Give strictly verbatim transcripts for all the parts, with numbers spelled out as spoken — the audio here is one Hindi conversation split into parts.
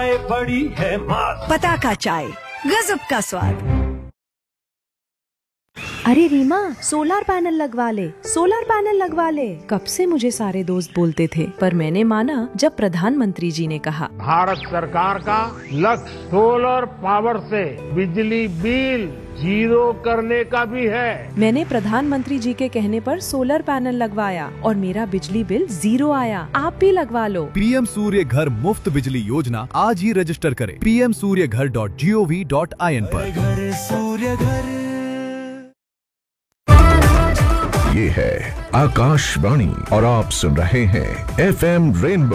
चाय बड़ी है मस्त। पताका चाय, गजब का स्वाद। अरे रीमा, सोलर पैनल लगवा ले, सोलर पैनल लगवा ले। कब से मुझे सारे दोस्त बोलते थे, पर मैंने माना जब प्रधानमंत्री जी ने कहा। भारत सरकार का लक्ष्य सोलर पावर से बिजली बिल जीरो करने का भी है। मैंने प्रधानमंत्री जी के कहने पर सोलर पैनल लगवाया और मेरा बिजली बिल जीरो आया। आप भी लगवा लो। पीएम सूर्य घर मुफ्त बिजली योजना आज ही रजिस्टर करें पी एम सूर्य घर dot G O V dot I N पर। घर सूर्य घर। ये है आकाशवाणी और आप सुन रहे हैं F M rainbow.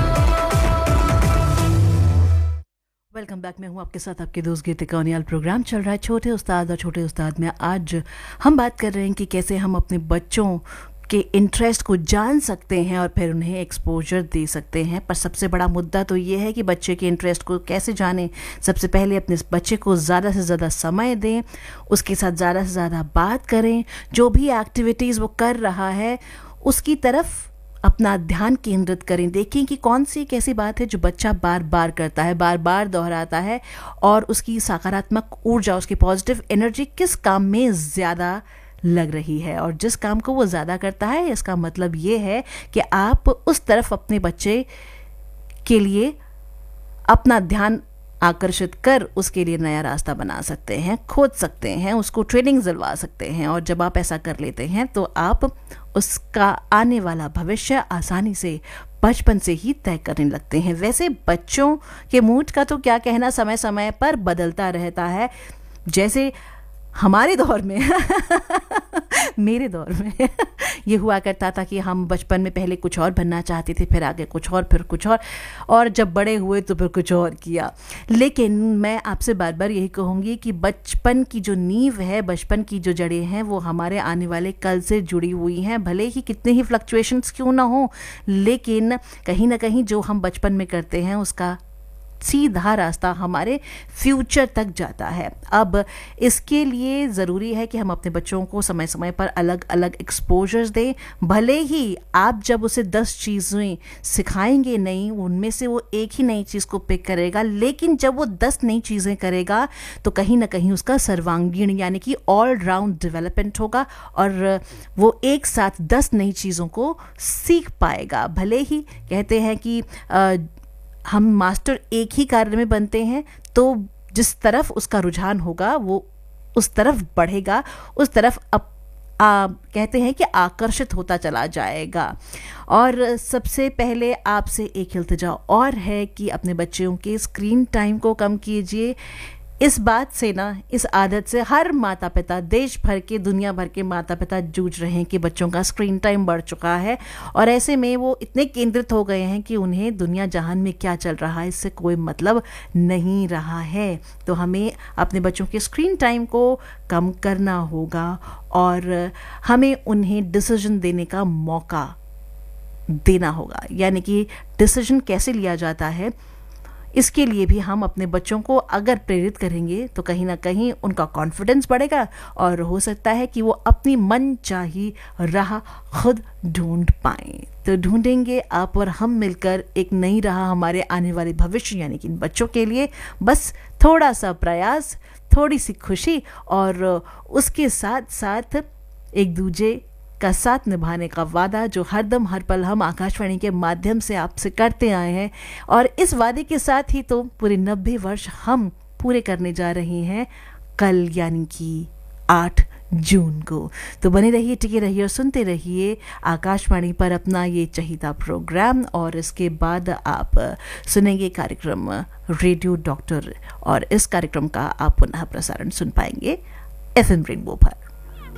Welcome back. मैं हूं आपके साथ आपके दोस्त गीतिका कौनियाल। प्रोग्राम चल रहा है छोटे उस्ताद और छोटे उस्ताद में आज हम बात कर रहे हैं कि कैसे हम अपने बच्चों के इंटरेस्ट को जान सकते हैं और फिर उन्हें एक्सपोजर दे सकते हैं। पर सबसे बड़ा मुद्दा तो ये है कि बच्चे के इंटरेस्ट को कैसे जानें। सबसे पहले अपने बच्चे को ज़्यादा से ज़्यादा समय दें, उसके साथ ज़्यादा से ज़्यादा बात करें। जो भी एक्टिविटीज़ वो कर रहा है उसकी तरफ अपना ध्यान केंद्रित करें। देखें कि कौन सी एक ऐसी बात है जो बच्चा बार बार करता है, बार बार दोहराता है और उसकी सकारात्मक ऊर्जा, उसकी पॉजिटिव एनर्जी किस काम में ज़्यादा लग रही है। और जिस काम को वो ज़्यादा करता है इसका मतलब ये है कि आप उस तरफ अपने बच्चे के लिए अपना ध्यान आकर्षित कर उसके लिए नया रास्ता बना सकते हैं, खोज सकते हैं, उसको ट्रेनिंग दिलवा सकते हैं। और जब आप ऐसा कर लेते हैं तो आप उसका आने वाला भविष्य आसानी से बचपन से ही तय करने लगते हैं। वैसे बच्चों के मूड का तो क्या कहना, समय समय पर बदलता रहता है। जैसे हमारे दौर में मेरे दौर में ये हुआ करता था कि हम बचपन में पहले कुछ और बनना चाहते थे, फिर आगे कुछ और, फिर कुछ और, और जब बड़े हुए तो फिर कुछ और किया। लेकिन मैं आपसे बार बार यही कहूँगी कि बचपन की जो नींव है, बचपन की जो जड़ें हैं, वो हमारे आने वाले कल से जुड़ी हुई हैं। भले ही कितने ही फ्लक्चुएशंस क्यों ना हो, लेकिन कहीं ना कहीं जो हम बचपन में करते हैं उसका सीधा रास्ता हमारे फ्यूचर तक जाता है। अब इसके लिए ज़रूरी है कि हम अपने बच्चों को समय समय पर अलग अलग एक्सपोजर्स दें। भले ही आप जब उसे दस चीज़ें सिखाएंगे नहीं, उनमें से वो एक ही नई चीज़ को पिक करेगा, लेकिन जब वो दस नई चीज़ें करेगा तो कहीं ना कहीं उसका सर्वांगीण यानी कि ऑल राउंड डेवलपमेंट होगा और वो एक साथ दस नई चीज़ों को सीख पाएगा। भले ही कहते हैं कि आ, हम मास्टर एक ही कार्य में बनते हैं, तो जिस तरफ उसका रुझान होगा वो उस तरफ बढ़ेगा, उस तरफ अप, आ, कहते हैं कि आकर्षित होता चला जाएगा। और सबसे पहले आपसे एक इल्तिजा और है कि अपने बच्चों के स्क्रीन टाइम को कम कीजिए। इस बात से ना, इस आदत से हर माता पिता, देश भर के, दुनिया भर के माता पिता जूझ रहे हैं कि बच्चों का स्क्रीन टाइम बढ़ चुका है और ऐसे में वो इतने केंद्रित हो गए हैं कि उन्हें दुनिया जहान में क्या चल रहा है इससे कोई मतलब नहीं रहा है। तो हमें अपने बच्चों के स्क्रीन टाइम को कम करना होगा और हमें उन्हें डिसीजन देने का मौका देना होगा। यानी कि डिसीजन कैसे लिया जाता है इसके लिए भी हम अपने बच्चों को अगर प्रेरित करेंगे तो कहीं ना कहीं उनका कॉन्फिडेंस बढ़ेगा और हो सकता है कि वो अपनी मनचाही राह खुद ढूंढ पाएं। तो ढूंढेंगे आप और हम मिलकर एक नई राह हमारे आने वाले भविष्य यानी कि बच्चों के लिए। बस थोड़ा सा प्रयास, थोड़ी सी खुशी और उसके साथ साथ एक दूजे का साथ निभाने का वादा जो हरदम हर पल हम आकाशवाणी के माध्यम से आपसे करते आए हैं। और इस वादे के साथ ही तो पूरे नब्बे वर्ष हम पूरे करने जा रहे हैं कल, यानी कि आठ जून को। तो बने रहिए, टिके रहिए और सुनते रहिए आकाशवाणी पर अपना ये चहीता प्रोग्राम। और इसके बाद आप सुनेंगे कार्यक्रम रेडियो डॉक्टर और इस कार्यक्रम का आप पुनः प्रसारण सुन पाएंगे एफ एम रेनबो पर।